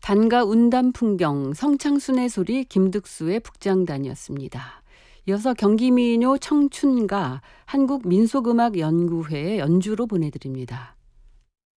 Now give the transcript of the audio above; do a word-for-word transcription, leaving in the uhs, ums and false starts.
단가 운담 풍경, 성창순의 소리, 김득수의 북장단이었습니다. 이어서 경기민요 청춘가 한국민속음악연구회의 연주로 보내드립니다.